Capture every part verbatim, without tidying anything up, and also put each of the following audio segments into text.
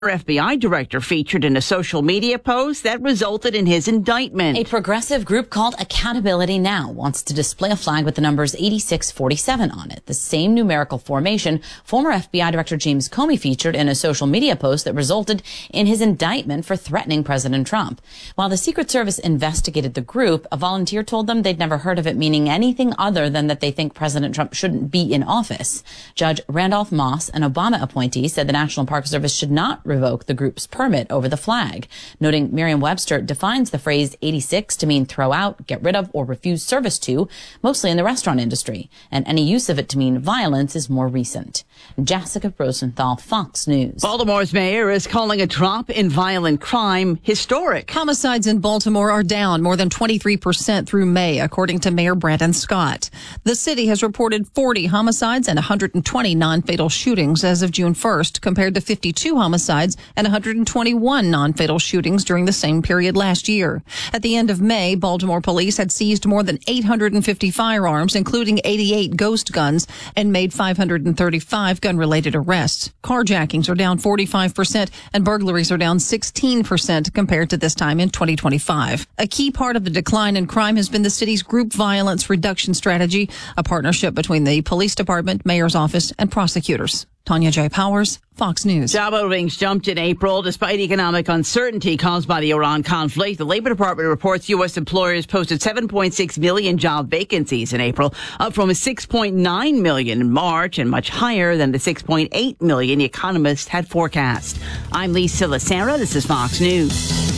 F B I director featured in a social media post that resulted in his indictment. A progressive group called Accountability Now wants to display a flag with the numbers eighty-six forty-seven on it, the same numerical formation former F B I Director James Comey featured in a social media post that resulted in his indictment for threatening President Trump. While the Secret Service investigated the group, a volunteer told them they'd never heard of it meaning anything other than that they think President Trump shouldn't be in office. Judge Randolph Moss, an Obama appointee, said the National Park Service should not revoke the group's permit over the flag, noting Merriam-Webster defines the phrase eighty-six to mean throw out, get rid of, or refuse service to, mostly in the restaurant industry, and any use of it to mean violence is more recent. Jessica Rosenthal, Fox News. Baltimore's mayor is calling a drop in violent crime historic. Homicides in Baltimore are down more than twenty-three percent through May, according to Mayor Brandon Scott. The city has reported forty homicides and one hundred twenty non-fatal shootings as of June first, compared to fifty-two homicides and one hundred twenty-one non-fatal shootings during the same period last year. At the end of May, Baltimore police had seized more than eight hundred fifty firearms, including eighty-eight ghost guns, and made five hundred thirty-five gun-related arrests. Carjackings are down forty-five percent and burglaries are down sixteen percent compared to this time in twenty twenty-five. A key part of the decline in crime has been the city's group violence reduction strategy, a partnership between the police department, mayor's office, and prosecutors. Tanya J. Powers, Fox News. Job openings jumped in April despite economic uncertainty caused by the Iran conflict. The Labor Department reports U S employers posted seven point six million job vacancies in April, up from six point nine million in March and much higher than the six point eight million economists had forecast. I'm Lisa Lacera. This is Fox News.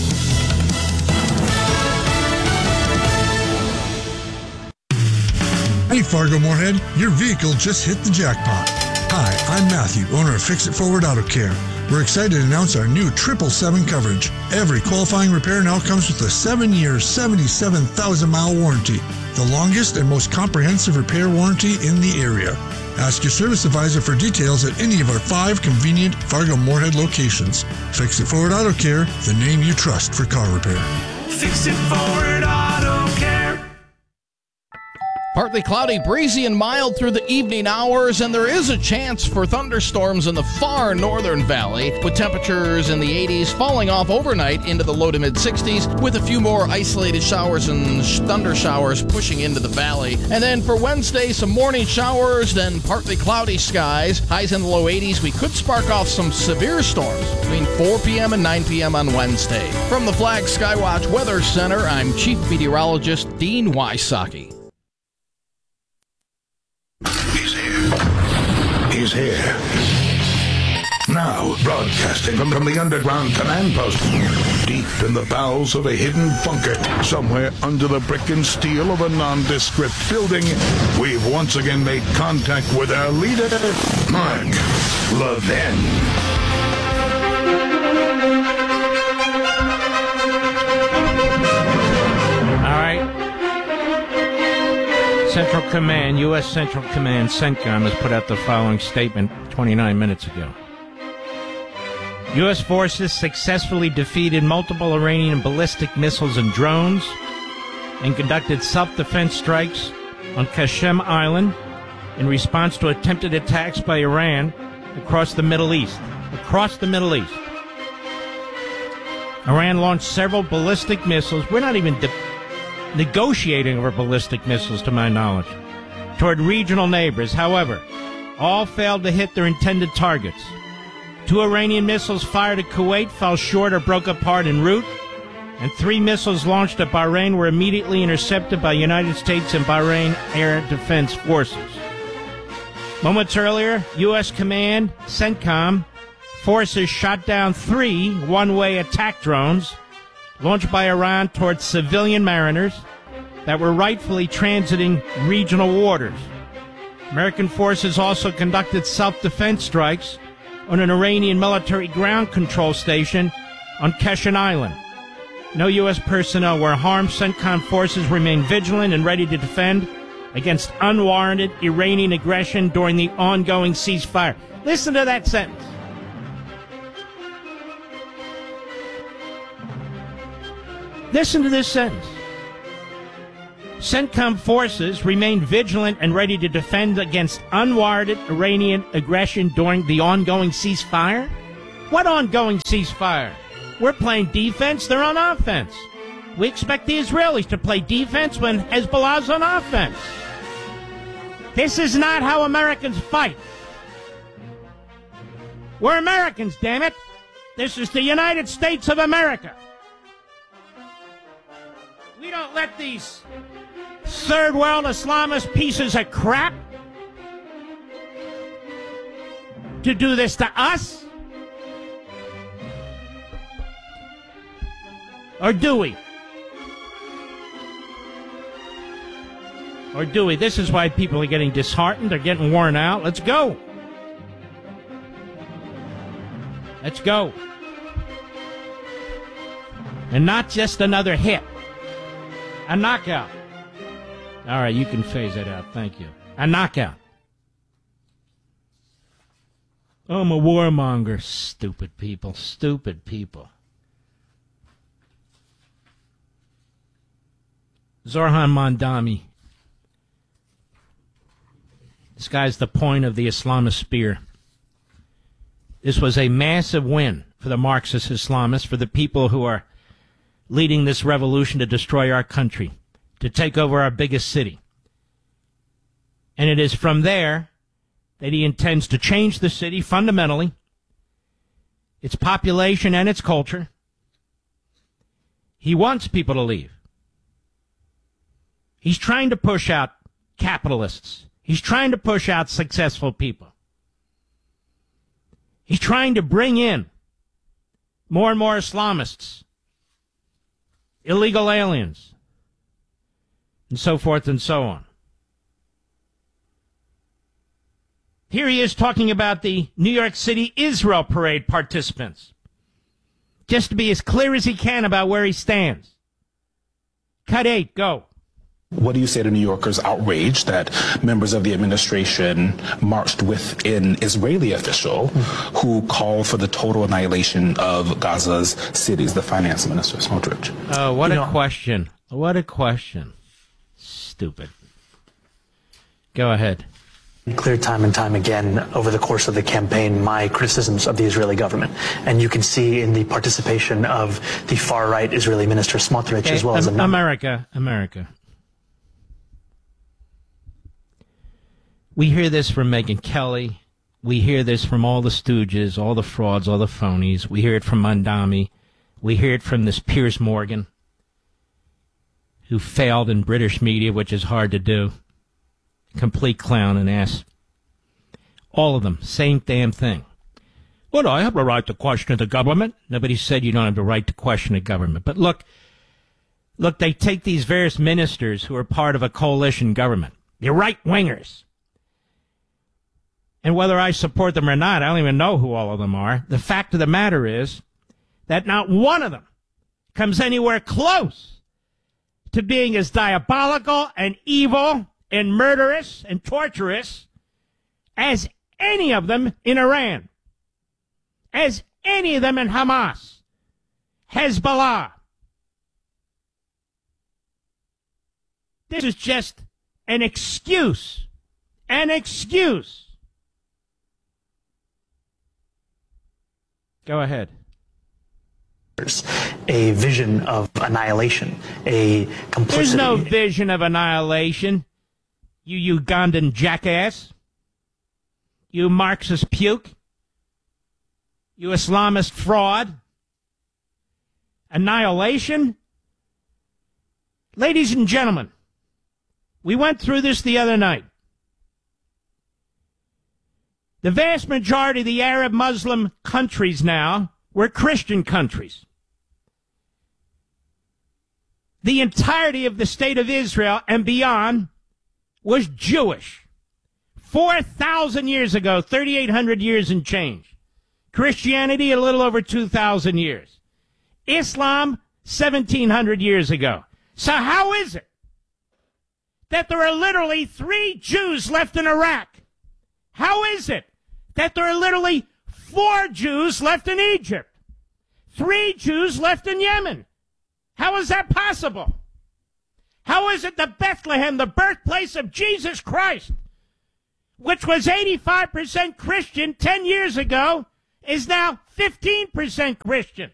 Hey, Fargo Moorhead, your vehicle just hit the jackpot. Hi, I'm Matthew, owner of Fix It Forward Auto Care. We're excited to announce our new triple seven coverage. Every qualifying repair now comes with a seven-year, seventy-seven thousand mile warranty, the longest and most comprehensive repair warranty in the area. Ask your service advisor for details at any of our five convenient Fargo Moorhead locations. Fix It Forward Auto Care, the name you trust for car repair. Fix It Forward Auto Care. Partly cloudy, breezy, and mild through the evening hours, and there is a chance for thunderstorms in the far northern valley, with temperatures in the eighties falling off overnight into the low to mid-sixties, with a few more isolated showers and sh- thunder showers pushing into the valley. And then for Wednesday, some morning showers, then partly cloudy skies, highs in the low eighties. We could spark off some severe storms between four p.m. and nine p.m. on Wednesday. From the Flag Skywatch Weather Center, I'm Chief Meteorologist Dean Wysocki. He's here. He's here. Now, broadcasting from, from the underground command post, deep in the bowels of a hidden bunker, somewhere under the brick and steel of a nondescript building, we've once again made contact with our leader, Mark Levin. Central Command, U S Central Command, CENTCOM, has put out the following statement twenty-nine minutes ago. U S forces successfully defeated multiple Iranian ballistic missiles and drones and conducted self-defense strikes on Qasem Island in response to attempted attacks by Iran across the Middle East. Across the Middle East. Iran launched several ballistic missiles. We're not even... De- negotiating over ballistic missiles, to my knowledge, toward regional neighbors. However, all failed to hit their intended targets. Two Iranian missiles fired at Kuwait fell short or broke apart en route, and three missiles launched at Bahrain were immediately intercepted by United States and Bahrain Air Defense Forces. Moments earlier, U S Command, CENTCOM, forces shot down three one-way attack drones launched by Iran towards civilian mariners that were rightfully transiting regional waters. American forces also conducted self-defense strikes on an Iranian military ground control station on Qasem Island. No U S personnel were harmed. CENTCOM forces remain vigilant and ready to defend against unwarranted Iranian aggression during the ongoing ceasefire. Listen to that sentence. Listen to this sentence. CENTCOM forces remain vigilant and ready to defend against unwarranted Iranian aggression during the ongoing ceasefire? What ongoing ceasefire? We're playing defense, they're on offense. We expect the Israelis to play defense when Hezbollah's on offense. This is not how Americans fight. We're Americans, damn it. This is the United States of America. We don't let these third world Islamist pieces of crap to do this to us. Or do we? Or do we? This is why people are getting disheartened. They're getting worn out. Let's go. Let's go. And not just another hit. A knockout. All right, you can phase it out. Thank you. A knockout. Oh, I'm a warmonger. Stupid people. Stupid people. Zorhan Mandami. This guy's the point of the Islamist spear. This was a massive win for the Marxist Islamists, for the people who are leading this revolution to destroy our country, to take over our biggest city. And it is from there that he intends to change the city fundamentally, its population and its culture. He wants people to leave. He's trying to push out capitalists. He's trying to push out successful people. He's trying to bring in more and more Islamists, illegal aliens, and so forth and so on. Here he is talking about the New York City Israel Parade participants, just to be as clear as he can about where he stands. Cut eight, go. What do you say to New Yorkers outraged that members of the administration marched with an Israeli official who called for the total annihilation of Gaza's cities, the finance minister, Smotrich? Oh, what you a know, question. What a question. Stupid. Go ahead. Clear time and time again over the course of the campaign my criticisms of the Israeli government. And you can see in the participation of the far-right Israeli minister Smotrich Okay, as well as a number. America, America. We hear this from Megyn Kelly. We hear this from all the stooges, all the frauds, all the phonies. We hear it from Mandami. We hear it from this Piers Morgan, who failed in British media, which is hard to do. Complete clown and ass. All of them, same damn thing. Well, I have the right to question the government. Nobody said you don't have the right to question the government. But look, look, they take these various ministers who are part of a coalition government. They're right-wingers. And whether I support them or not, I don't even know who all of them are. The fact of the matter is that not one of them comes anywhere close to being as diabolical and evil and murderous and torturous as any of them in Iran, as any of them in Hamas, Hezbollah. This is just an excuse, an excuse. Go ahead. A vision of annihilation, a complicity. There's no vision of annihilation, you Ugandan jackass, you Marxist puke, you Islamist fraud. Annihilation? Ladies and gentlemen, we went through this the other night. The vast majority of the Arab Muslim countries now were Christian countries. The entirety of the state of Israel and beyond was Jewish. four thousand years ago, thirty-eight hundred years and change. Christianity, a little over two thousand years. Islam, seventeen hundred years ago. So how is it that there are literally three Jews left in Iraq? How is it that there are literally four Jews left in Egypt? Three Jews left in Yemen. How is that possible? How is it that Bethlehem, the birthplace of Jesus Christ, which was eighty-five percent Christian ten years ago, is now fifteen percent Christian.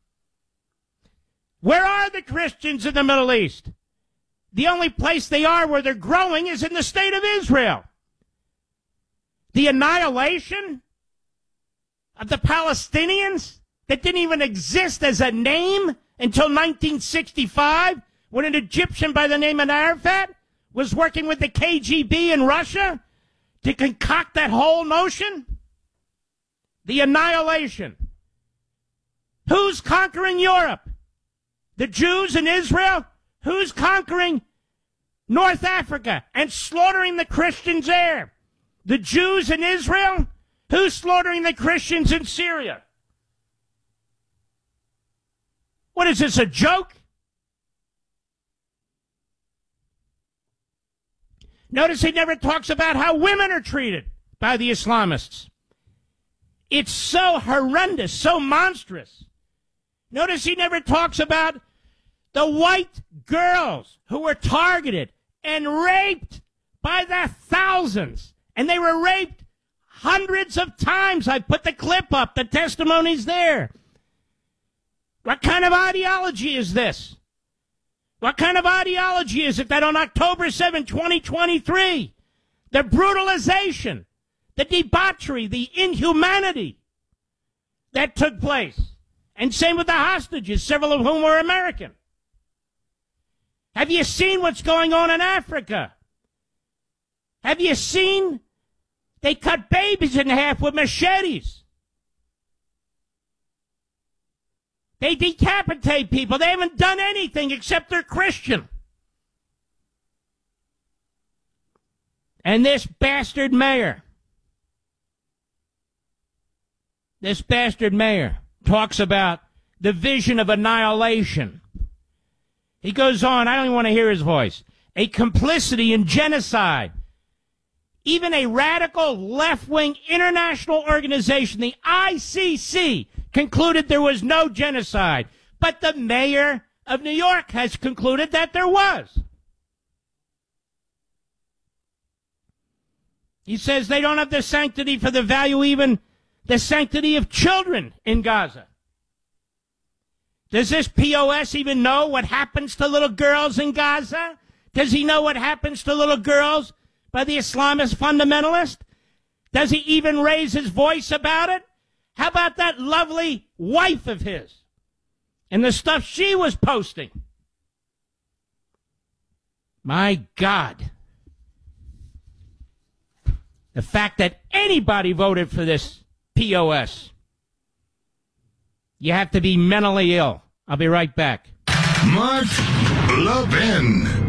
Where are the Christians in the Middle East? The only place they are where they're growing is in the state of Israel. The annihilation of the Palestinians that didn't even exist as a name until nineteen sixty-five, when an Egyptian by the name of Arafat was working with the K G B in Russia to concoct that whole notion. The annihilation. Who's conquering Europe? The Jews in Israel? Who's conquering North Africa and slaughtering the Christians there? The Jews in Israel? Who's slaughtering the Christians in Syria? What is this, a joke? Notice he never talks about how women are treated by the Islamists. It's so horrendous, so monstrous. Notice he never talks about the white girls who were targeted and raped by the thousands. And they were raped hundreds of times. I put the clip up, the testimony's there. What kind of ideology is this? What kind of ideology is it that on October seventh, twenty twenty-three, the brutalization, the debauchery, the inhumanity that took place, and same with the hostages, several of whom were American. Have you seen what's going on in Africa? Have you seen they cut babies in half with machetes? They decapitate people. They haven't done anything except they're Christian. And this bastard mayor, this bastard mayor talks about the vision of annihilation. He goes on, I don't even want to hear his voice, a complicity in genocide. Even a radical left-wing international organization, the I C C, concluded there was no genocide. But the mayor of New York has concluded that there was. He says they don't have the sanctity for the value, even the sanctity of children in Gaza. Does this P O S even know what happens to little girls in Gaza? Does he know what happens to little girls by the Islamist fundamentalist? Does he even raise his voice about it? How about that lovely wife of his and the stuff she was posting? My God. The fact that anybody voted for this P O S. You have to be mentally ill. I'll be right back. Mark Levin.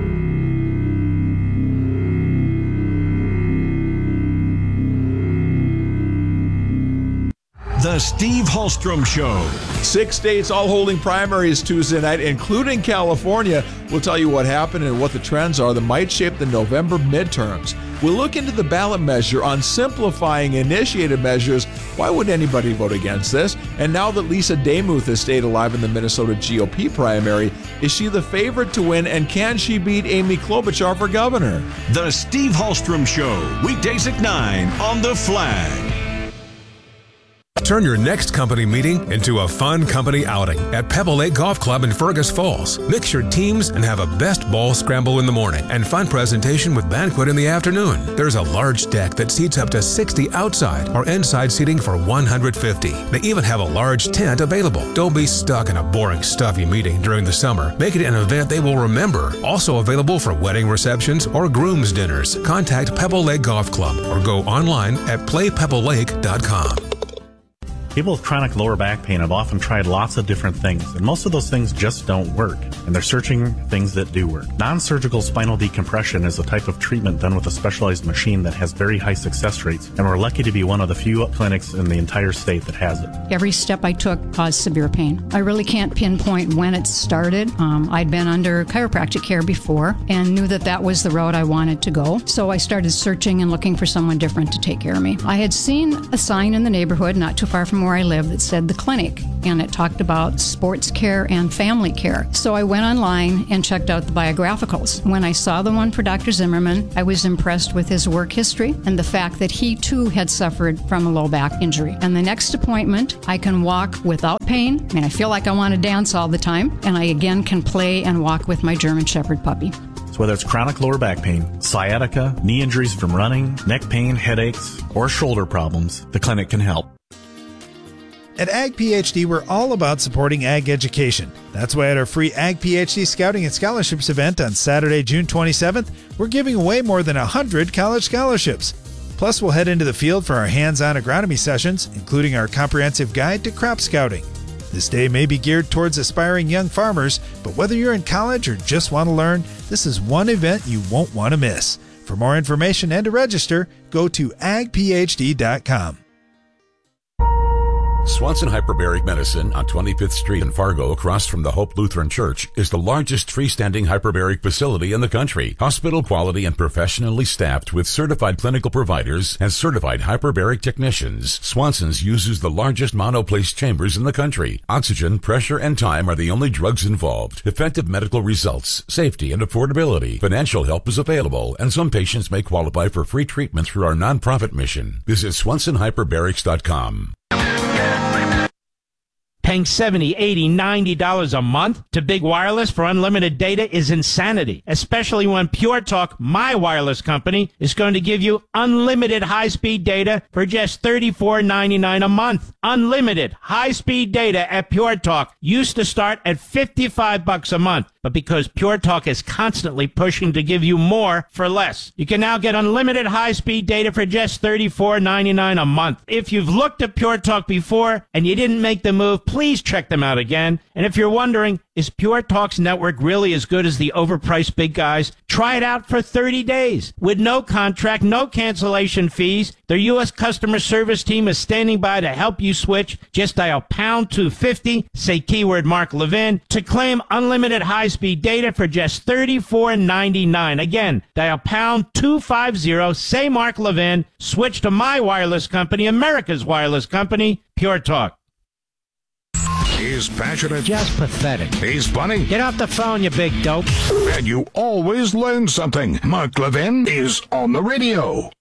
The Steve Hallstrom Show. Six states all holding primaries Tuesday night, including California. We'll tell you what happened and what the trends are that might shape the November midterms. We'll look into the ballot measure on simplifying initiated measures. Why would anybody vote against this? And now that Lisa Demuth has stayed alive in the Minnesota G O P primary, is she the favorite to win, and can she beat Amy Klobuchar for governor? The Steve Hallstrom Show, weekdays at nine on The Flag. Turn your next company meeting into a fun company outing at Pebble Lake Golf Club in Fergus Falls. Mix your teams and have a best ball scramble in the morning and fun presentation with banquet in the afternoon. There's a large deck that seats up to sixty outside or inside seating for one hundred fifty. They even have a large tent available. Don't be stuck in a boring, stuffy meeting during the summer. Make it an event they will remember. Also available for wedding receptions or groom's dinners. Contact Pebble Lake Golf Club or go online at play pebble lake dot com. People with chronic lower back pain have often tried lots of different things, and most of those things just don't work, and they're searching things that do work. Non-surgical spinal decompression is a type of treatment done with a specialized machine that has very high success rates, and we're lucky to be one of the few clinics in the entire state that has it. Every step I took caused severe pain. I really can't pinpoint when it started. Um, I'd been under chiropractic care before and knew that that was the road I wanted to go, so I started searching and looking for someone different to take care of me. I had seen a sign in the neighborhood not too far from where where I live that said the clinic, and it talked about sports care and family care. So I went online and checked out the biographicals. When I saw the one for Doctor Zimmerman, I was impressed with his work history and the fact that he too had suffered from a low back injury. And the next appointment, I can walk without pain. I mean, I feel like I want to dance all the time, and I again can play and walk with my German Shepherd puppy. So whether it's chronic lower back pain, sciatica, knee injuries from running, neck pain, headaches, or shoulder problems, the clinic can help. At Ag PhD, we're all about supporting ag education. That's why at our free Ag PhD Scouting and Scholarships event on Saturday, June twenty-seventh, we're giving away more than one hundred college scholarships. Plus, we'll head into the field for our hands-on agronomy sessions, including our comprehensive guide to crop scouting. This day may be geared towards aspiring young farmers, but whether you're in college or just want to learn, this is one event you won't want to miss. For more information and to register, go to ag p h d dot com. Swanson Hyperbaric Medicine on twenty-fifth Street in Fargo, across from the Hope Lutheran Church, is the largest freestanding hyperbaric facility in the country. Hospital quality and professionally staffed with certified clinical providers and certified hyperbaric technicians. Swanson's uses the largest monoplace chambers in the country. Oxygen, pressure, and time are the only drugs involved. Effective medical results, safety, and affordability. Financial help is available, and some patients may qualify for free treatment through our nonprofit mission. Visit swanson hyperbarics dot com. Paying seventy dollars, eighty dollars, ninety dollars a month to Big Wireless for unlimited data is insanity, especially when Pure Talk, my wireless company, is going to give you unlimited high-speed data for just thirty-four ninety-nine a month. Unlimited high-speed data at Pure Talk used to start at fifty-five bucks a month, but because Pure Talk is constantly pushing to give you more for less, you can now get unlimited high-speed data for just thirty-four ninety-nine a month. If you've looked at Pure Talk before and you didn't make the move, please check them out again. And if you're wondering, is Pure Talk's network really as good as the overpriced big guys? Try it out for thirty days with no contract, no cancellation fees. Their U S customer service team is standing by to help you switch. Just dial pound two fifty, say keyword Mark Levin, to claim unlimited high-speed data for just thirty-four ninety-nine. Again, dial pound two fifty, say Mark Levin, switch to my wireless company, America's wireless company, Pure Talk. He's passionate. Just pathetic. He's funny. Get off the phone, you big dope. And you always learn something. Mark Levin is on the radio.